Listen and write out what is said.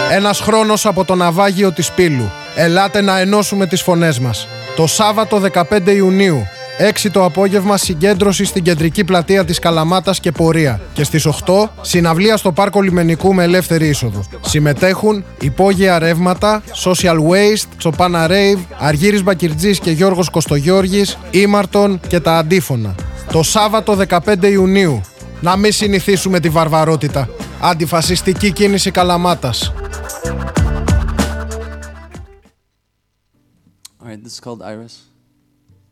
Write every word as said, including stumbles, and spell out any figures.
Ένας χρόνος από το ναυάγιο της Πύλου. Ελάτε να ενώσουμε τις φωνές μας. Το Σάββατο δεκαπέντε Ιουνίου, έξι το απόγευμα, συγκέντρωση στην κεντρική πλατεία της Καλαμάτας και πορεία. Και στις οκτώ, συναυλία στο πάρκο Λιμενικού με ελεύθερη είσοδο. Συμμετέχουν Υπόγεια Ρεύματα, Social Waste, Τσοπάνα Rave, Αργύρης Μπακυρτζής και Γιώργος Κωστογιώργης, Ήμαρτον και τα Αντίφωνα. Το Σάββατο δεκαπέντε Ιουνίου. Να μην συνηθίσουμε τη βαρβαρότητα. Αντιφασιστική κίνηση Καλαμάτας. All right, this is called Iris.